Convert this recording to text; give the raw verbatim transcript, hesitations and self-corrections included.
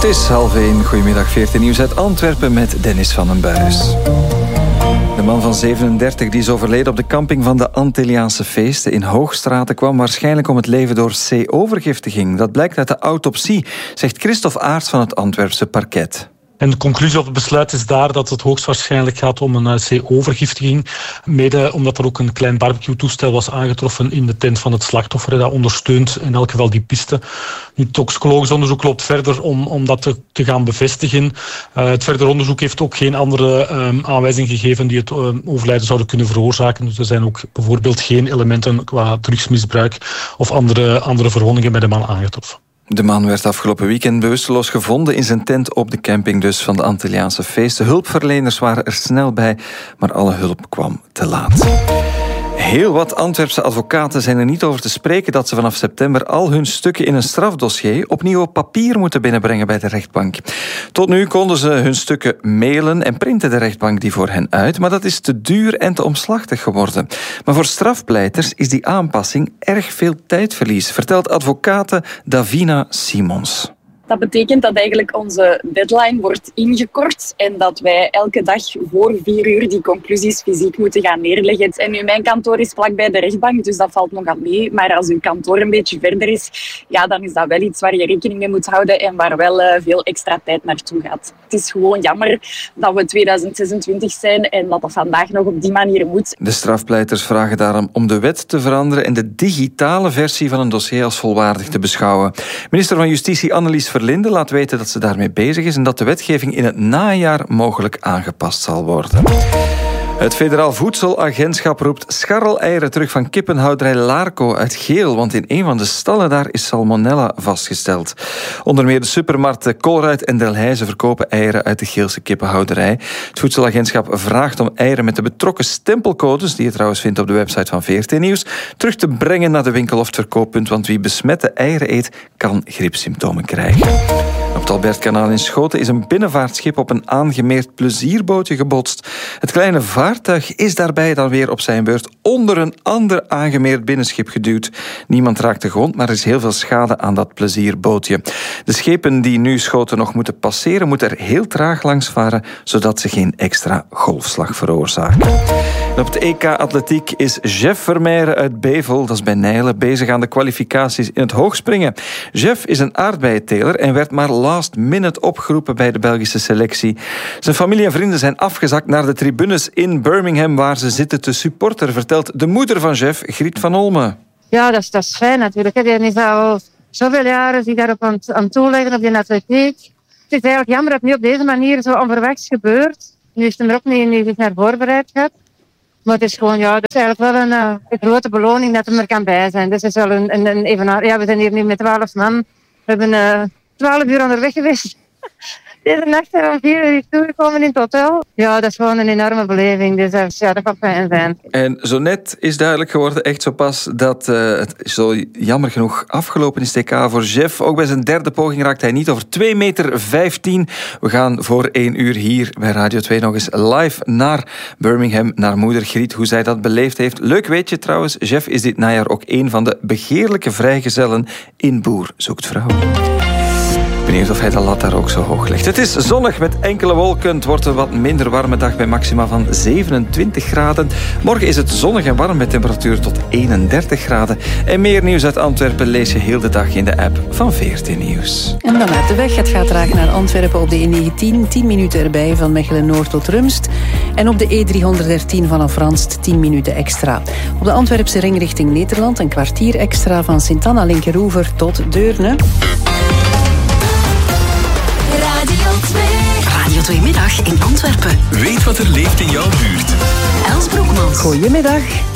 Het is half één. Goedemiddag, veertien Nieuws uit Antwerpen met Dennis van den Buijs. De man van zevenendertig die is overleden op de camping van de Antilliaanse feesten in Hoogstraten kwam waarschijnlijk om het leven door C-overgiftiging. Dat blijkt uit de autopsie, zegt Christophe Aerts van het Antwerpse parket. En de conclusie of het besluit is daar dat het hoogstwaarschijnlijk gaat om een C-overgiftiging. Mede omdat er ook een klein barbecue-toestel was aangetroffen in de tent van het slachtoffer. Dat ondersteunt in elk geval die piste. Nu, toxicologisch onderzoek loopt verder om, om dat te, te gaan bevestigen. Uh, het verder onderzoek heeft ook geen andere um, aanwijzing gegeven die het um, overlijden zouden kunnen veroorzaken. Dus er zijn ook bijvoorbeeld geen elementen qua drugsmisbruik of andere, andere verwondingen bij de man aangetroffen. De man werd afgelopen weekend bewusteloos gevonden in zijn tent op de camping dus van de Antilliaanse feesten. Hulpverleners waren er snel bij, maar alle hulp kwam te laat. Heel wat Antwerpse advocaten zijn er niet over te spreken dat ze vanaf september al hun stukken in een strafdossier opnieuw op papier moeten binnenbrengen bij de rechtbank. Tot nu konden ze hun stukken mailen en printen de rechtbank die voor hen uit, maar dat is te duur en te omslachtig geworden. Maar voor strafpleiters is die aanpassing erg veel tijdverlies, vertelt advocate Davina Simons. Dat betekent dat eigenlijk onze deadline wordt ingekort en dat wij elke dag voor vier uur die conclusies fysiek moeten gaan neerleggen. En nu, mijn kantoor is vlakbij de rechtbank, dus dat valt nogal mee. Maar als uw kantoor een beetje verder is, ja, dan is dat wel iets waar je rekening mee moet houden en waar wel uh, veel extra tijd naartoe gaat. Het is gewoon jammer dat we tweeduizend zesentwintig zijn en dat dat vandaag nog op die manier moet. De strafpleiters vragen daarom om de wet te veranderen en de digitale versie van een dossier als volwaardig te beschouwen. Minister van Justitie Annelies Verlinde laat weten dat ze daarmee bezig is en dat de wetgeving in het najaar mogelijk aangepast zal worden. Het Federaal Voedselagentschap roept scharreleieren terug van kippenhouderij Larco uit Geel, want in een van de stallen daar is salmonella vastgesteld. Onder meer de supermarkten Colruyt en Delhaize verkopen eieren uit de Geelse kippenhouderij. Het Voedselagentschap vraagt om eieren met de betrokken stempelcodes, die je trouwens vindt op de website van V R T Nieuws, terug te brengen naar de winkel of het verkooppunt, want wie besmette eieren eet, kan griepsymptomen krijgen. Op het Albertkanaal in Schoten is een binnenvaartschip op een aangemeerd plezierbootje gebotst. Het kleine vaartuig is daarbij dan weer op zijn beurt onder een ander aangemeerd binnenschip geduwd. Niemand raakte gewond, maar er is heel veel schade aan dat plezierbootje. De schepen die nu Schoten nog moeten passeren, moeten er heel traag langs varen, zodat ze geen extra golfslag veroorzaken. En op het E K Atletiek is Jeff Vermeijren uit Bevel, dat is bij Nijlen, bezig aan de kwalificaties in het hoogspringen. Jeff is een aardbeienteler en werd maar last minute opgeroepen bij de Belgische selectie. Zijn familie en vrienden zijn afgezakt naar de tribunes in Birmingham, waar ze zitten te supporteren, vertelt de moeder van Jeff, Griet van Olme. Ja, dat is, dat is fijn natuurlijk. Die is al zoveel jaren zich daarop aan, aan toeleggen op die atletiek. Het is eigenlijk jammer dat het nu op deze manier zo onverwachts gebeurt. Nu is het er ook niet, niet naar voorbereid gehad. Maar het is gewoon, ja, dat is eigenlijk wel een, uh, een grote beloning dat we er kan bij zijn. Dus het is wel een, een, een evenaar. Ja, we zijn hier nu met twaalf man. We hebben uh, twaalf uur onderweg geweest. Deze nacht zijn we om vier uur hier toegekomen in het hotel. Ja, dat is gewoon een enorme beleving. Dus uh, ja, dat kan fijn zijn. En zo net is duidelijk geworden, echt zo pas, dat uh, het zo jammer genoeg afgelopen is, T K voor Jeff. Ook bij zijn derde poging raakt hij niet over twee meter vijftien. We gaan voor één uur hier bij Radio twee nog eens live naar Birmingham, naar moeder Griet, hoe zij dat beleefd heeft. Leuk weet je trouwens, Jeff is dit najaar ook een van de begeerlijke vrijgezellen in Boer zoekt vrouw. Benieuwd of hij de lat daar ook zo hoog legt. Het is zonnig met enkele wolken. Het wordt een wat minder warme dag bij maxima van zevenentwintig graden. Morgen is het zonnig en warm met temperatuur tot eenendertig graden. En meer nieuws uit Antwerpen lees je heel de dag in de app van V R T Nieuws. En dan uit de weg. Het gaat traag naar Antwerpen op de E negentien. tien minuten erbij van Mechelen-Noord tot Rumst. En op de E driehonderddertien vanaf Ranst tien minuten extra. Op de Antwerpse ring richting Nederland een kwartier extra van Sint-Anna-Linkeroever tot Deurne. Radio twee Middag in Antwerpen. Weet wat er leeft in jouw buurt. Els Broekmans. Goedemiddag.